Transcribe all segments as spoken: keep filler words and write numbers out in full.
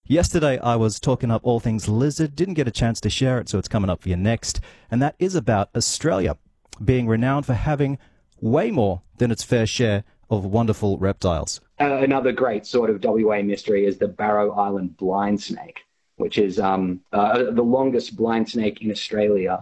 Yesterday I was talking up all things lizard, didn't get a chance to share it, so it's coming up for you next, and that is about Australia being renowned for having way more than its fair share of wonderful reptiles. Uh, another great sort of W A mystery is the Barrow Island blind snake, which is um, uh, the longest blind snake in Australia.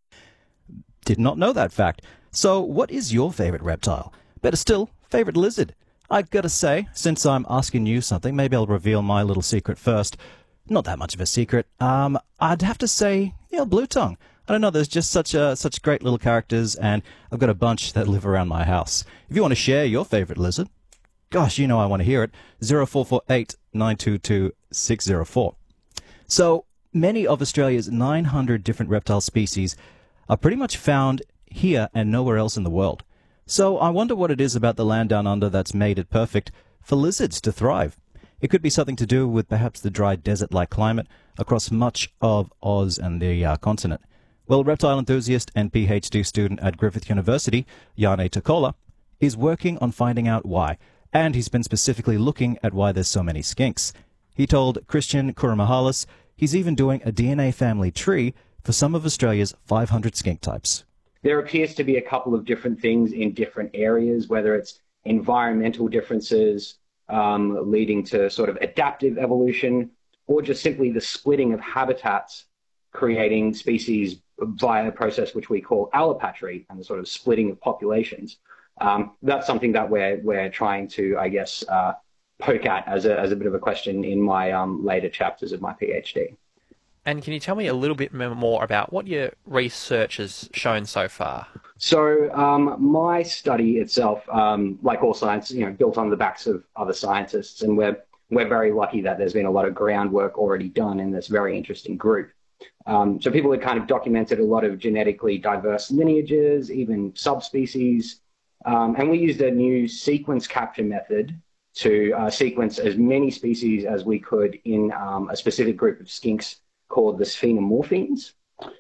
Did not know that fact. So what is your favorite reptile? Better still, favorite lizard? I gotta say, since I'm asking you something, maybe I'll reveal my little secret first. Not that much of a secret. Um, I'd have to say, yeah, blue tongue. I don't know, there's just such a, such great little characters, and I've got a bunch that live around my house. If you want to share your favorite lizard, gosh, you know I want to hear it. zero four four eight, nine two two, six zero four. So, many of Australia's nine hundred different reptile species are pretty much found here and nowhere else in the world. So I wonder what it is about the land down under that's made it perfect for lizards to thrive. It could be something to do with perhaps the dry desert-like climate across much of Oz and the uh, continent. Well, reptile enthusiast and PhD student at Griffith University, Janne Tokola, is working on finding out why, and he's been specifically looking at why there's so many skinks. He told Christian Kouroumalias he's even doing a D N A family tree for some of Australia's five hundred skink types. There appears to be a couple of different things in different areas, whether it's environmental differences um, leading to sort of adaptive evolution, or just simply the splitting of habitats, creating species via a process which we call allopatry, and the sort of splitting of populations. Um, that's something that we're we're trying to, I guess, uh, poke at as a as a bit of a question in my um, later chapters of my PhD. And can you tell me a little bit more about what your research has shown so far? So um, my study itself, um, like all science, you know, built on the backs of other scientists, and we're we're very lucky that there's been a lot of groundwork already done in this very interesting group. Um, so people have kind of documented a lot of genetically diverse lineages, even subspecies, um, and we used a new sequence capture method to uh, sequence as many species as we could in um, a specific group of skinks called the Sphenomorphines.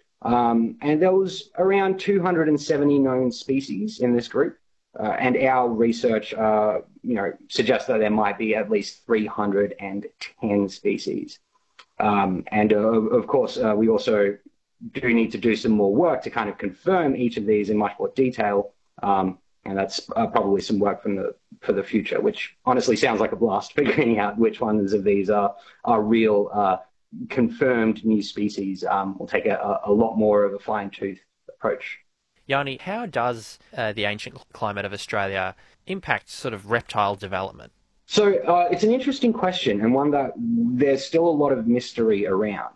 Um, and there was around two hundred seventy known species in this group. Uh, and our research, uh, you know, suggests that there might be at least three hundred ten species. Um, and uh, of course, uh, we also do need to do some more work to kind of confirm each of these in much more detail. Um, and that's uh, probably some work from the, for the future, which honestly sounds like a blast, figuring out which ones of these are, are real uh, confirmed new species. Um, will take a, a lot more of a fine-tooth approach. Janne, how does uh, the ancient climate of Australia impact sort of reptile development? So uh, it's an interesting question, and one that there's still a lot of mystery around.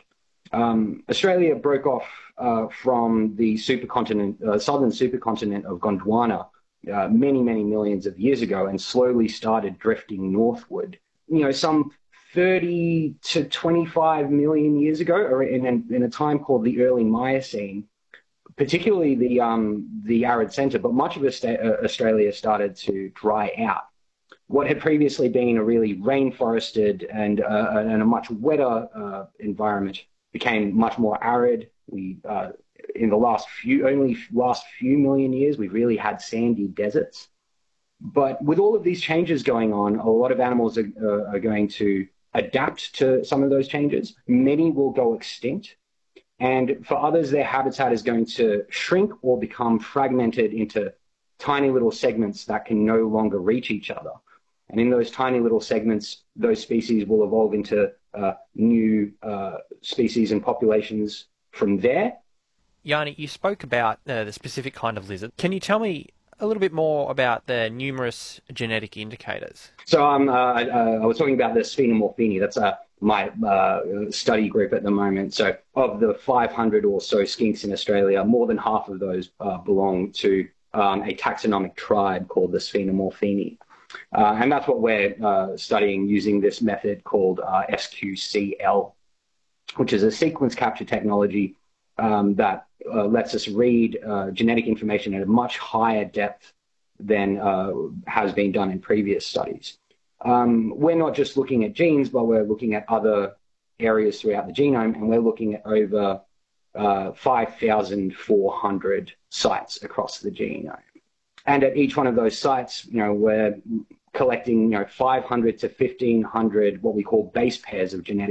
Um, Australia broke off uh, from the supercontinent, uh, southern supercontinent of Gondwana uh, many, many millions of years ago, and slowly started drifting northward. You know, some thirty to twenty-five million years ago, or in, in a time called the early Miocene, particularly the um, the arid centre, but much of Australia started to dry out. What had previously been a really rainforested and, uh, and a much wetter uh, environment became much more arid. We, uh, in the last few, only last few million years, we've really had sandy deserts. But with all of these changes going on, a lot of animals are, uh, are going to adapt to some of those changes. Many will go extinct. And for others, their habitat is going to shrink or become fragmented into tiny little segments that can no longer reach each other. And in those tiny little segments, those species will evolve into uh, new uh, species and populations from there. Janne, you spoke about uh, the specific kind of lizard. Can you tell me a little bit more about the numerous genetic indicators? So um, uh, I, uh, I was talking about the Sphenomorphini. That's uh, my uh, study group at the moment. So of the five hundred or so skinks in Australia, more than half of those uh, belong to um, a taxonomic tribe called the Sphenomorphini. Uh, and that's what we're uh, studying using this method called uh, S Q C L, which is a sequence capture technology um, that uh, lets us read uh, genetic information at a much higher depth than uh, has been done in previous studies. Um, we're not just looking at genes, but we're looking at other areas throughout the genome, and we're looking at over uh, five thousand four hundred sites across the genome. And at each one of those sites, you know, we're collecting, you know, five hundred to fifteen hundred what we call base pairs of genetic